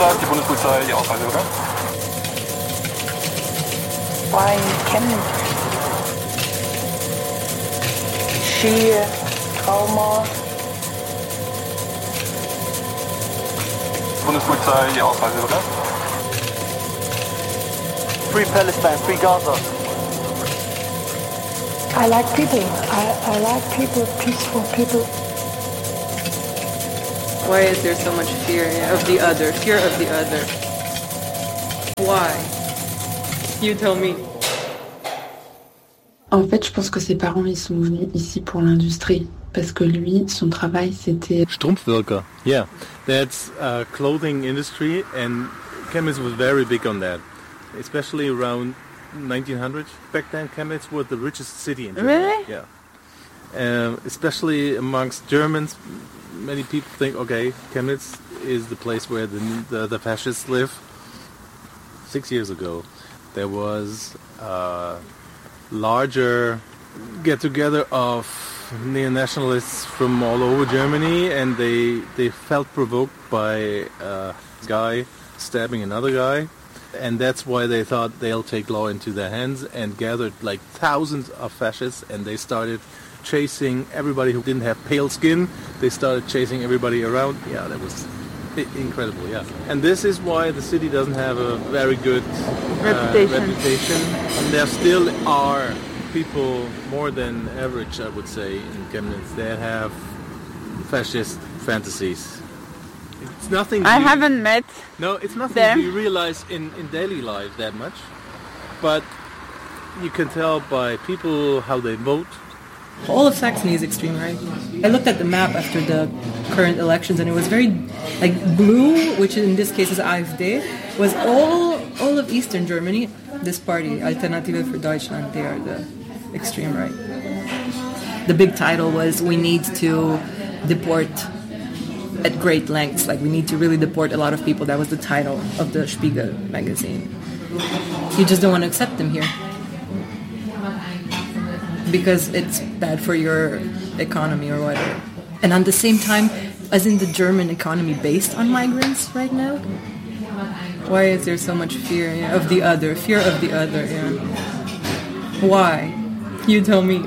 die Bundespolizei die Ausreise, oder? Why Chemnitz? Ski, Trauma. Bundespolizei die Ausreise, oder? Free Palestine, free Gaza. I like people. I like people, peaceful people. Why is there so much fear of the other? Fear of the other. Why? You tell me. En fait, je pense que ses parents, ils sont venus ici pour l'industrie. Parce que lui, son travail, c'était... Strumpfwirker, yeah. That's clothing industry, and Chemnitz was very big on that. Especially around 1900. Back then, Chemnitz was the richest city in Germany. Really? Yeah. Especially amongst Germans, many people think, okay, Chemnitz is the place where the fascists live. 6 years ago, there was a larger get-together of neo-nationalists from all over Germany, and they felt provoked by a guy stabbing another guy, and that's why they thought they'll take law into their hands and gathered like thousands of fascists, and they started chasing everybody who didn't have pale skin. They started chasing everybody around. Yeah, that was incredible, yeah. And this is why the city doesn't have a very good reputation. And there still are people more than average, I would say, in Chemnitz that have fascist fantasies. It's nothing I haven't met. No, it's nothing them. you realize in daily life that much. But you can tell by people how they vote. All of Saxony is extreme right. I looked at the map after the current elections, and it was very, like, blue, which in this case is AfD, was all of Eastern Germany. This party, Alternative für Deutschland, they are the extreme right. The big title was, we need to deport at great lengths, like we need to really deport a lot of people. That was the title of the Spiegel magazine. You just don't want to accept them here. Because it's bad for your economy or whatever. And at the same time, as in the German economy based on migrants right now? Why is there so much fear of the other? Fear of the other, yeah. Why? You tell me.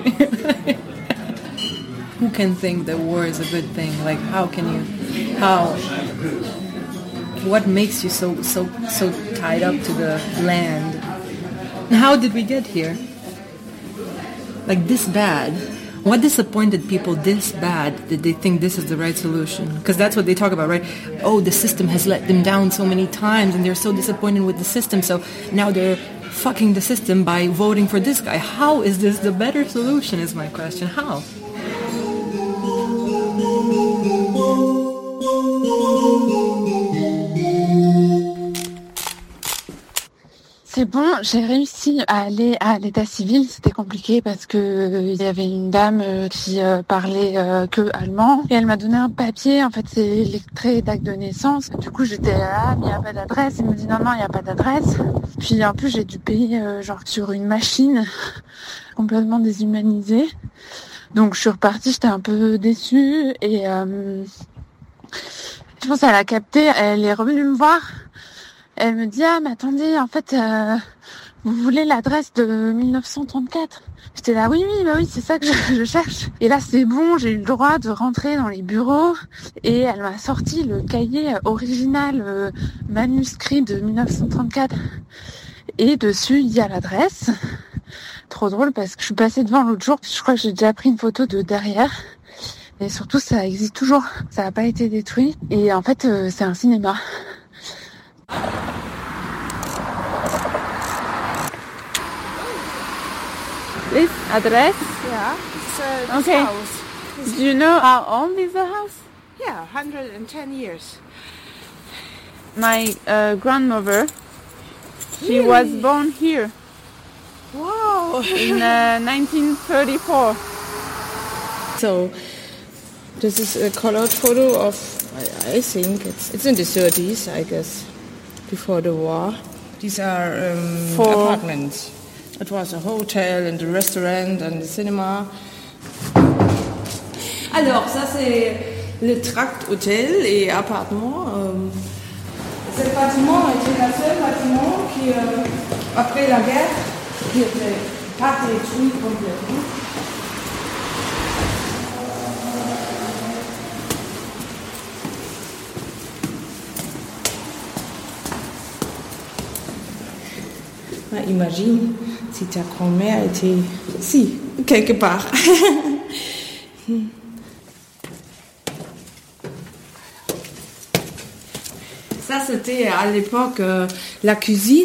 Who can think that war is a good thing? Like, how can you? How? What makes you so tied up to the land? How did we get here? Like this bad? What disappointed people this bad that they think this is the right solution? Because that's what they talk about, right? Oh, the system has let them down so many times and they're so disappointed with the system, so now they're fucking the system by voting for this guy. How is this the better solution is my question. How? C'est bon, j'ai réussi à aller à l'état civil. C'était compliqué parce que il y avait une dame qui parlait que allemand et elle m'a donné un papier. En fait, c'est l'extrait d'acte de naissance. Du coup, j'étais là, mais il n'y a pas d'adresse. Il me dit non, il n'y a pas d'adresse. Puis en plus, j'ai dû payer genre sur une machine complètement déshumanisée. Donc, je suis repartie. J'étais un peu déçue et je pense qu'elle a capté. Elle est revenue me voir. Elle me dit « Ah, mais attendez, en fait, vous voulez l'adresse de 1934 ?» J'étais là « Oui, c'est ça que je cherche. » Et là, c'est bon, j'ai eu le droit de rentrer dans les bureaux. Et elle m'a sorti le cahier original, manuscrit de 1934. Et dessus, il y a l'adresse. Trop drôle parce que je suis passée devant l'autre jour. Je crois que j'ai déjà pris une photo de derrière. Et surtout, ça existe toujours. Ça n'a pas été détruit. Et en fait, c'est un cinéma. This address? Yeah, it's okay. House. Do you know how old is the house? Yeah, 110 years. My grandmother, she Really? was born here Wow! in 1934. So, this is a colored photo of, I think, it's in the 30s, I guess, before the war. These are apartments. It was a hotel and a restaurant and a cinema. Alors, ça c'est le tract hôtel et appartement. Ce bâtiment était le seul bâtiment qui, après la guerre, qui n'était pas détruit complètement. Imagine si ta grand-mère était ici, quelque part. Ça, c'était à l'époque la cuisine.